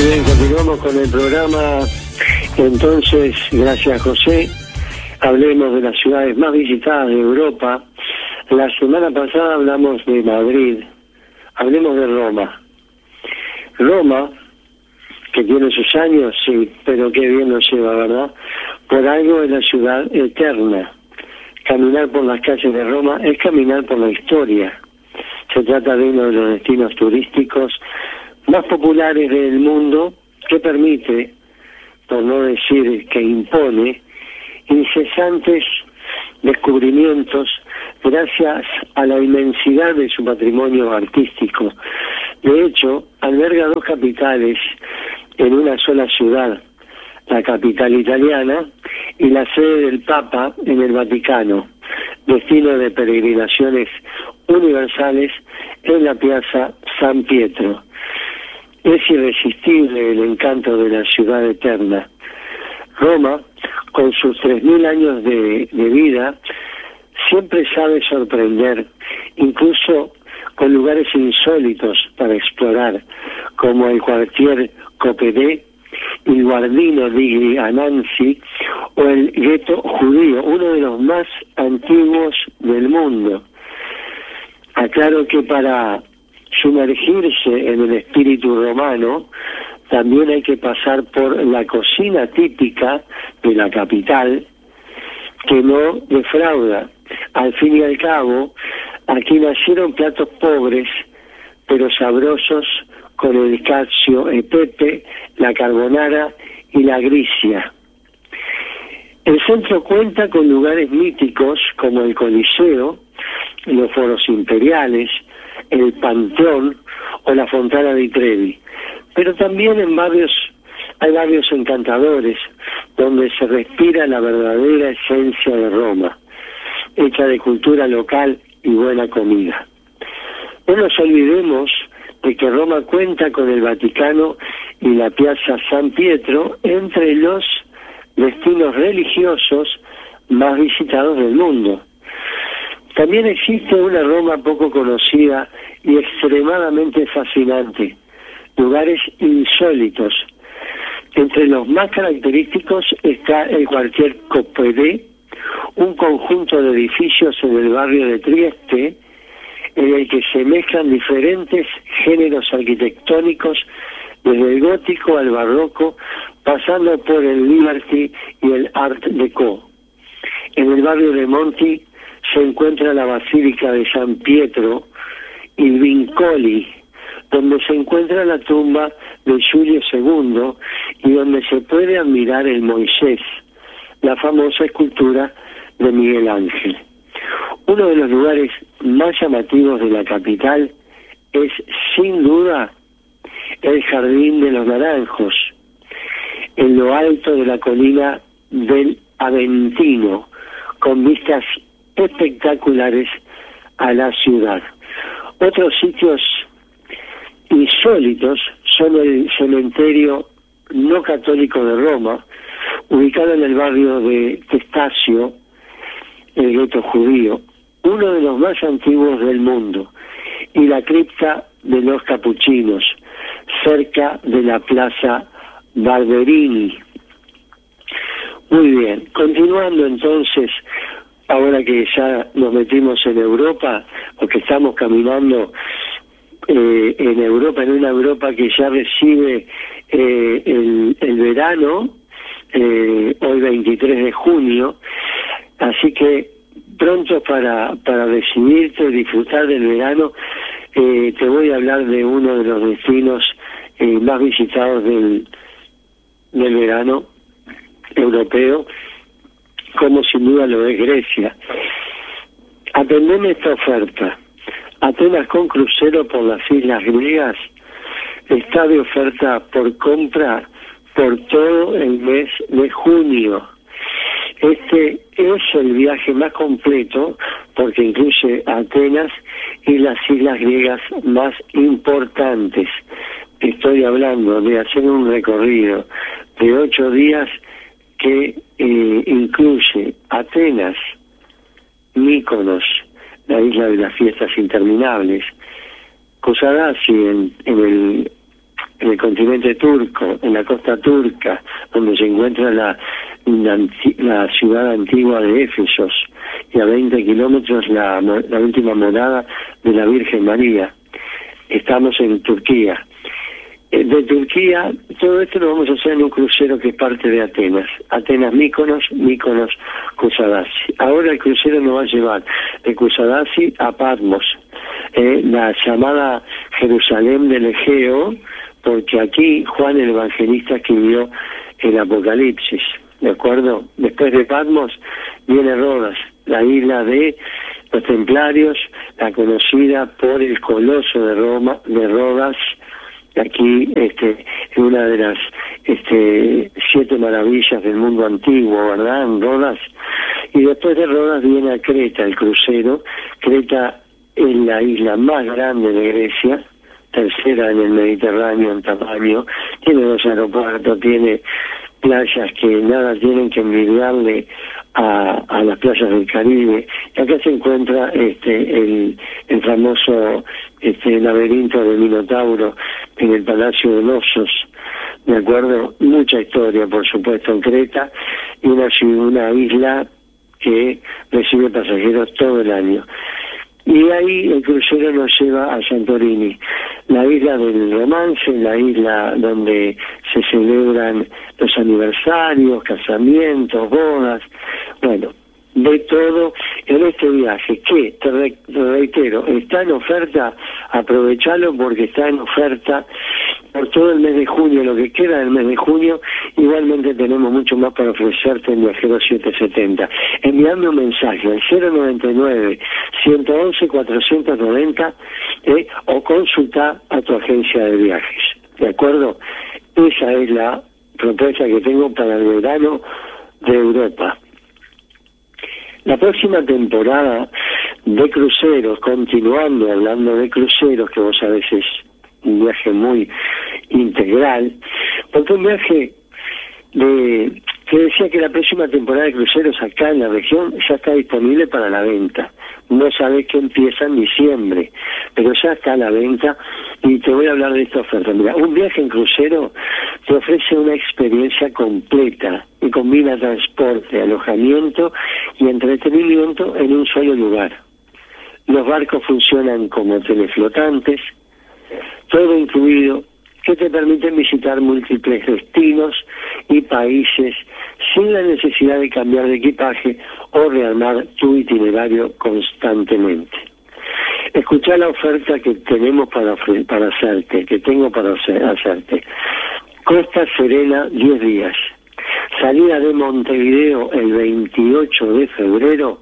bien, continuamos con el programa. Entonces, gracias José. Hablemos de las ciudades más visitadas de Europa. La semana pasada hablamos de Madrid. Hablemos de Roma. Roma, que tiene sus años, sí, pero qué bien lo lleva, ¿verdad? Por algo es la ciudad eterna. Caminar por las calles de Roma es caminar por la historia. Se trata de uno de los destinos turísticos más populares del mundo, que permite, por no decir que impone, incesantes descubrimientos gracias a la inmensidad de su patrimonio artístico. De hecho, alberga dos capitales en una sola ciudad, la capital italiana y la sede del Papa en el Vaticano, destino de peregrinaciones universales en la Piazza San Pietro. Es irresistible el encanto de la ciudad eterna. Roma, con sus 3.000 años de vida, siempre sabe sorprender, incluso con lugares insólitos para explorar, como el Quartier Coppedè, el Guardino di Anansi o el gueto judío, uno de los más antiguos del mundo. Aclaro que para sumergirse en el espíritu romano también hay que pasar por la cocina típica de la capital, que no defrauda. Al fin y al cabo, aquí nacieron platos pobres pero sabrosos, con el cacio e pepe, la carbonara y la grisia. El centro cuenta con lugares míticos como el Coliseo, los foros imperiales, el Panteón o la Fontana di Trevi. Pero también hay barrios encantadores donde se respira la verdadera esencia de Roma, hecha de cultura local y buena comida. No nos olvidemos de que Roma cuenta con el Vaticano y la Piazza San Pietro entre los destinos religiosos más visitados del mundo. También existe una Roma poco conocida y extremadamente fascinante, lugares insólitos. Entre los más característicos está el Quartier Coppedè, un conjunto de edificios en el barrio de Trieste, en el que se mezclan diferentes géneros arquitectónicos, desde el gótico al barroco, pasando por el Liberty y el Art Deco. En el barrio de Monti se encuentra la Basílica de San Pietro y Vincoli, donde se encuentra la tumba de Julio II y donde se puede admirar el Moisés, la famosa escultura de Miguel Ángel. Uno de los lugares más llamativos de la capital es, sin duda, el Jardín de los Naranjos, en lo alto de la colina del Aventino, con vistas espectaculares a la ciudad. Otros sitios insólitos son el cementerio no católico de Roma, ubicado en el barrio de Testaccio, el gueto judío, uno de los más antiguos del mundo, y la cripta de los Capuchinos, cerca de la Plaza Barberini. Muy bien, continuando entonces, ahora que ya nos metimos en Europa, o que estamos caminando en Europa, en una Europa que ya recibe el verano, hoy 23 de junio, así que pronto para recibirte y disfrutar del verano, te voy a hablar de uno de los destinos más visitados del verano europeo, como sin duda lo es Grecia. Atendeme esta oferta. Atenas con crucero por las islas griegas está de oferta por compra por todo el mes de junio. Este es el viaje más completo porque incluye Atenas y las islas griegas más importantes. Estoy hablando de hacer un recorrido de 8 días que incluye Atenas, Mykonos, la isla de las fiestas interminables, Kusadasi en en el continente turco, en la costa turca, donde se encuentra la ciudad antigua de Éfesos, y a 20 kilómetros la última morada de la Virgen María. Estamos en Turquía. De Turquía, todo esto lo vamos a hacer en un crucero que es parte de Atenas. Atenas Míkonos, Míkonos Kusadasi. Ahora el crucero nos va a llevar de Kusadasi a Patmos, la llamada Jerusalén del Egeo, porque aquí Juan el Evangelista escribió el Apocalipsis, ¿de acuerdo? Después de Patmos viene Rodas, la isla de los templarios, la conocida por el coloso de Rodas, aquí en una de las 7 maravillas del mundo antiguo, ¿verdad? En Rodas. Y después de Rodas viene a Creta, el crucero. Creta es la isla más grande de Grecia, tercera en el Mediterráneo en tamaño, tiene 2 aeropuertos, tiene playas que nada tienen que envidiarle a las playas del Caribe. Y acá se encuentra el famoso laberinto de Minotauro en el Palacio de Nosos, ¿de acuerdo? Mucha historia, por supuesto, en Creta, y una isla que recibe pasajeros todo el año. Y ahí el crucero nos lleva a Santorini, la isla del romance, la isla donde se celebran los aniversarios, casamientos, bodas, bueno, de todo en este viaje que, te reitero, está en oferta. Aprovechalo porque está en oferta por todo el mes de junio, lo que queda del mes de junio. Igualmente tenemos mucho más para ofrecerte en Viajero 770. Enviando un mensaje al 099-111-490 o consulta a tu agencia de viajes, ¿de acuerdo? Esa es la propuesta que tengo para el verano de Europa. La próxima temporada de cruceros, continuando hablando de cruceros, que vos sabés es un viaje muy integral, porque un viaje que decía que la próxima temporada de cruceros acá en la región ya está disponible para la venta. No sabés que empieza en diciembre, pero ya está a la venta y te voy a hablar de esta oferta. Mira, un viaje en crucero te ofrece una experiencia completa y combina transporte, alojamiento y entretenimiento en un solo lugar. Los barcos funcionan como hoteles flotantes, todo incluido, que te permiten visitar múltiples destinos y países sin la necesidad de cambiar de equipaje o rearmar tu itinerario constantemente. Escuchá la oferta que tenemos para hacerte, que tengo para hacerte. Costa Serena, 10 días. Salida de Montevideo el 28 de febrero.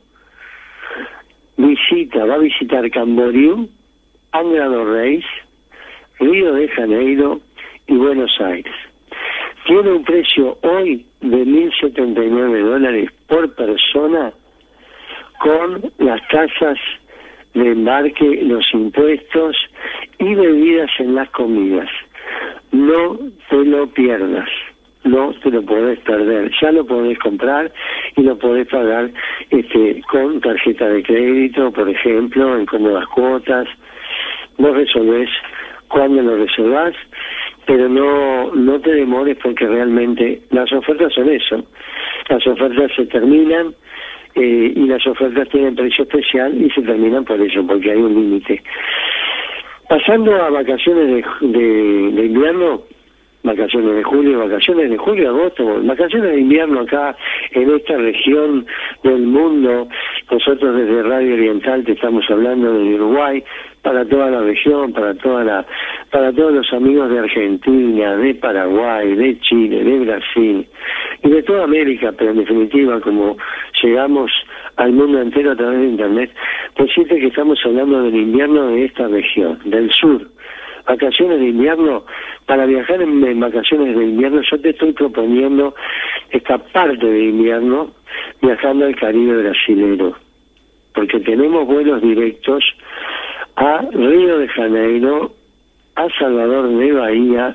Va a visitar Camboriú, Angra dos Reis, Río de Janeiro y Buenos Aires. Tiene un precio hoy de $1.079 por persona, con las tasas de embarque, los impuestos y bebidas en las comidas. No te lo pierdas, no te lo podés perder. Ya lo podés comprar y lo podés pagar con tarjeta de crédito, por ejemplo, en cómodas cuotas. Vos resolvés cuando lo reservás, pero no te demores, porque realmente las ofertas son eso. Las ofertas se terminan y las ofertas tienen precio especial y se terminan por eso, porque hay un límite. Pasando a vacaciones de invierno, vacaciones de julio, agosto, vacaciones de invierno acá en esta región del mundo. Nosotros desde Radio Oriental te estamos hablando de Uruguay, para toda la región, para todos los amigos de Argentina, de Paraguay, de Chile, de Brasil y de toda América, pero en definitiva, como llegamos al mundo entero a través de Internet, decirte que estamos hablando del invierno de esta región, del sur. Vacaciones de invierno, para viajar en vacaciones de invierno, yo te estoy proponiendo esta parte de invierno viajando al Caribe brasilero, porque tenemos vuelos directos a Río de Janeiro, a Salvador de Bahía,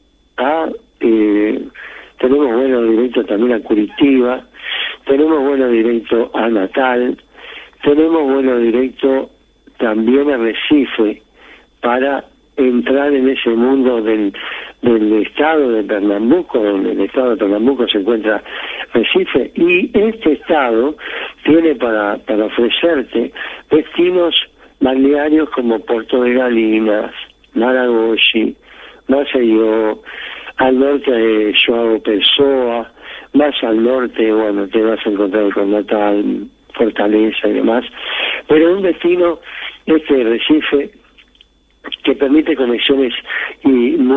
tenemos vuelos directos también a Curitiba, tenemos vuelo directo a Natal, tenemos vuelo directo también a Recife, para entrar en ese mundo del del estado de Pernambuco, donde el estado de Pernambuco se encuentra Recife, y este estado tiene para ofrecerte destinos balnearios como Puerto de Galinas, Maragogi, Maceió, al norte de João Pessoa, más al norte, bueno, te vas a encontrar con Natal, Fortaleza y demás, pero un destino, Recife, que permite conexiones y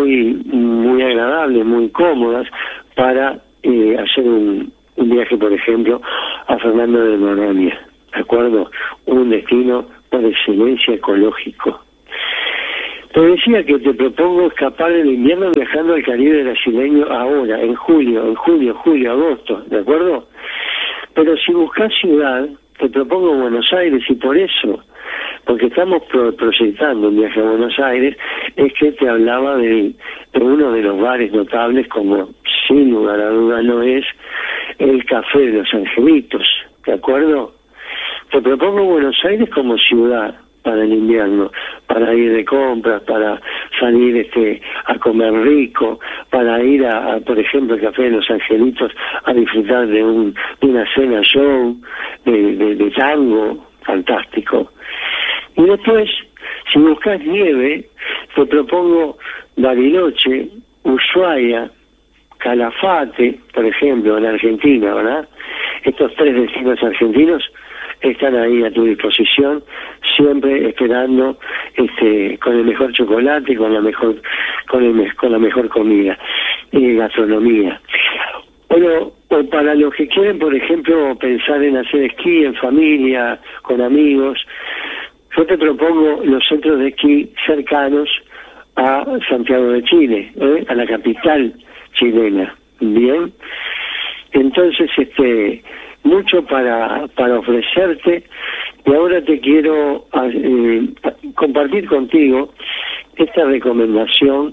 muy agradables, muy cómodas para hacer un viaje, por ejemplo, a Fernando de Noronha, ¿de acuerdo? Un destino por excelencia ecológico. Te decía que te propongo escapar del invierno viajando al Caribe brasileño ahora, en julio, agosto, ¿de acuerdo? Pero si buscas ciudad, te propongo Buenos Aires, y por eso, porque estamos proyectando un viaje a Buenos Aires, es que te hablaba de uno de los bares notables, como sin lugar a duda no es el Café de los Angelitos, ¿de acuerdo? Te propongo Buenos Aires como ciudad para el invierno, para ir de compras, para salir a comer rico, para ir por ejemplo, al Café de los Angelitos a disfrutar de una cena show, de tango, fantástico. Y después, si buscas nieve, te propongo Bariloche, Ushuaia, Calafate, por ejemplo, en Argentina, ¿verdad? Estos 3 destinos argentinos están ahí a tu disposición, siempre esperando con el mejor chocolate, con la mejor comida y gastronomía. Bueno, o para los que quieren, por ejemplo, pensar en hacer esquí en familia, con amigos, yo te propongo los centros de esquí cercanos a Santiago de Chile, a la capital chilena. Bien, entonces mucho para ofrecerte, y ahora te quiero compartir contigo esta recomendación.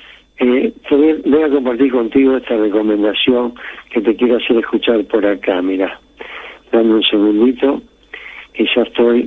Voy a compartir contigo esta recomendación que te quiero hacer escuchar por acá. Mira, dame un segundito, que ya estoy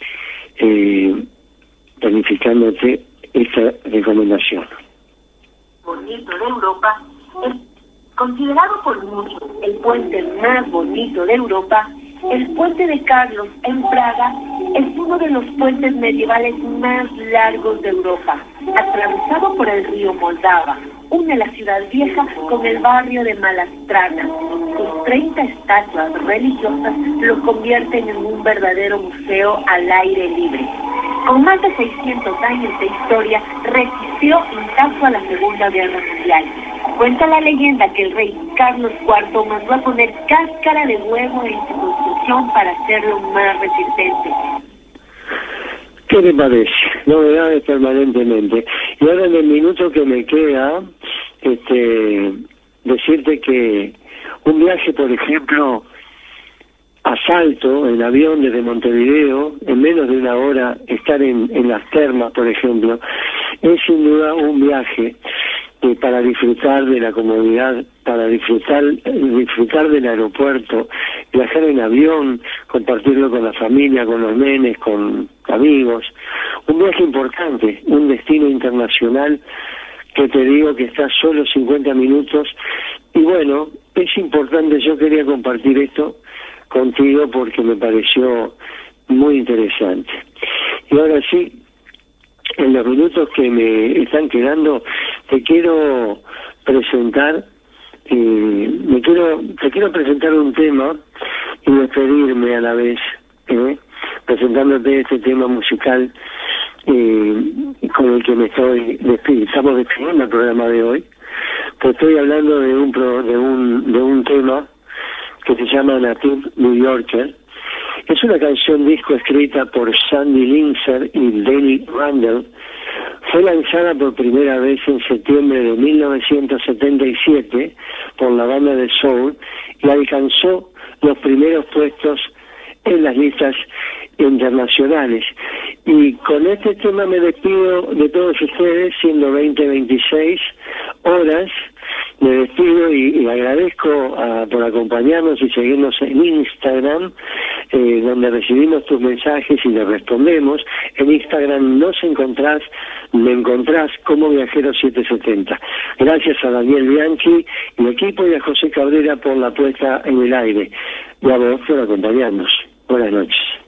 planificándote esta recomendación. Bonito de Europa, es considerado por muchos el puente más bonito de Europa. El puente de Carlos en Praga es uno de los puentes medievales más largos de Europa. Atravesado por el río Moldava, une la ciudad vieja con el barrio de Malastrana. Sus 30 estatuas religiosas lo convierten en un verdadero museo al aire libre. Con más de 600 años de historia, resistió intacto a la Segunda Guerra Mundial. Cuenta la leyenda que el rey Carlos IV mandó a poner cáscara de huevo en su construcción para hacerlo más resistente. ¿Qué te parece? Novedades permanentemente. Y ahora en el minuto que me queda, decirte que un viaje, por ejemplo, a Salto, en avión desde Montevideo, en menos de una hora estar en las termas, por ejemplo, es sin duda un viaje para disfrutar de la comodidad, para disfrutar del aeropuerto, viajar en avión, compartirlo con la familia, con los nenes, con amigos. Un viaje importante, un destino internacional que te digo que está solo 50 minutos. Y bueno, es importante, yo quería compartir esto contigo porque me pareció muy interesante. Y ahora sí, en los minutos que me están quedando, te quiero presentar, te quiero presentar un tema y despedirme a la vez, presentándote este tema musical con el que estamos despidiendo el programa de hoy. Te estoy hablando de un tema que se llama Native New Yorker. Es una canción disco escrita por Sandy Linzer y Denny Randall. Fue lanzada por primera vez en septiembre de 1977 por la banda de soul y alcanzó los primeros puestos en las listas internacionales. Y con este tema me despido de todos ustedes, siendo 20:26 horas. Me despido y agradezco por acompañarnos y seguirnos en Instagram, donde recibimos tus mensajes y les respondemos. En Instagram me encontrás como Viajero770. Gracias a Daniel Bianchi y equipo y a José Cabrera por la puesta en el aire. Y a vos por acompañarnos. Buenas noches.